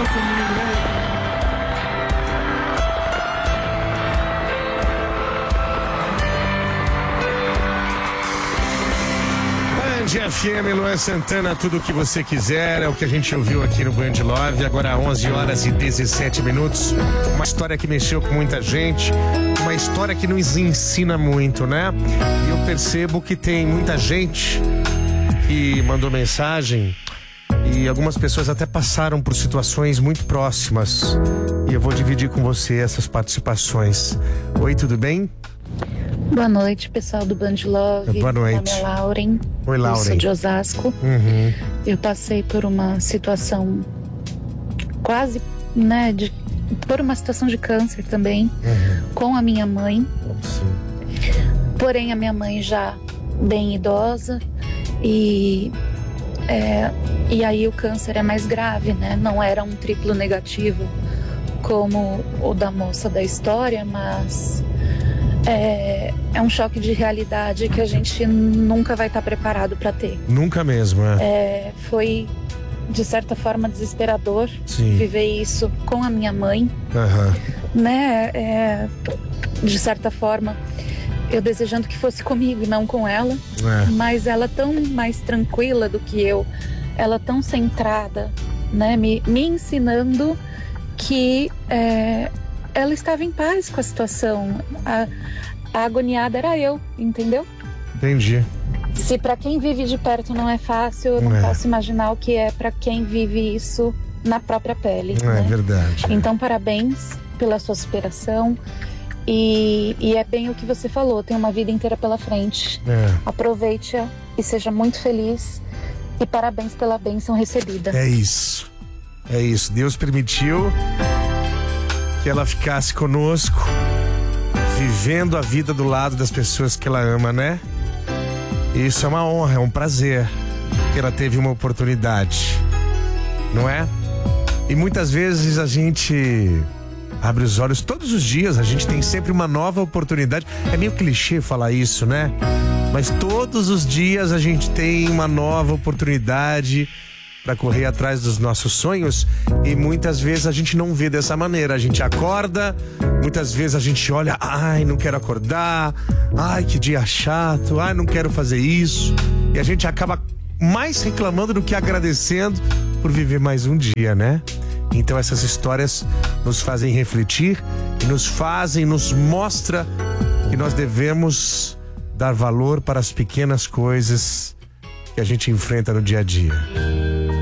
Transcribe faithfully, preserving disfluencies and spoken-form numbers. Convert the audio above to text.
comigo, né? Band F M, Luan Santana, tudo o que você quiser, é o que a gente ouviu aqui no Band Love, agora onze horas e dezessete minutos, uma história que mexeu com muita gente, uma história que nos ensina muito, né? E eu percebo que tem muita gente que mandou mensagem e algumas pessoas até passaram por situações muito próximas e eu vou dividir com você essas participações. Oi, tudo bem? Boa noite, pessoal do Band Love. Boa noite. Meu nome é Lauren. Oi, Lauren. Eu sou de Osasco. Uhum. Eu passei por uma situação quase, né, de, por uma situação de câncer também, uhum. com a minha mãe. Sim. Porém, a minha mãe já bem idosa e, é, e aí o câncer é mais grave, né? Não era um triplo negativo como o da moça da história, mas... É, é um choque de realidade que a gente nunca vai estar preparado para ter. Nunca mesmo, é. é. Foi, de certa forma, desesperador. Sim. Viver isso com a minha mãe. Uhum. Né? É, de certa forma, eu desejando que fosse comigo e não com ela. É. Mas ela tão mais tranquila do que eu, ela tão centrada, né? Me, me ensinando que... É, ela estava em paz com a situação. A, a agoniada era eu, entendeu? Entendi. Se para quem vive de perto não é fácil, eu não é. posso imaginar o que é para quem vive isso na própria pele. É, né? Verdade. Então, parabéns pela sua superação. E, e é bem o que você falou, tem uma vida inteira pela frente. É. Aproveite-a e seja muito feliz. E parabéns pela bênção recebida. É isso. É isso. Deus permitiu que ela ficasse conosco, vivendo a vida do lado das pessoas que ela ama, né? Isso é uma honra, é um prazer que ela teve uma oportunidade, não é? E muitas vezes a gente abre os olhos todos os dias, a gente tem sempre uma nova oportunidade. É meio clichê falar isso, né? Mas todos os dias a gente tem uma nova oportunidade para correr atrás dos nossos sonhos e muitas vezes a gente não vê dessa maneira. A gente acorda, muitas vezes a gente olha, ai, não quero acordar, ai, que dia chato, ai, não quero fazer isso. E a gente acaba mais reclamando do que agradecendo por viver mais um dia, né? Então essas histórias nos fazem refletir e nos fazem, nos mostra que nós devemos dar valor para as pequenas coisas que a gente enfrenta no dia a dia.